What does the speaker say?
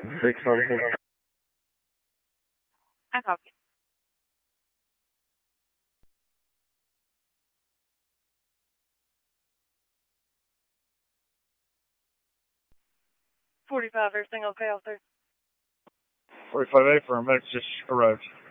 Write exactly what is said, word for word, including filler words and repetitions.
six hundred. I copy. forty-five, everything okay out there? forty-five A for a medic just arrived.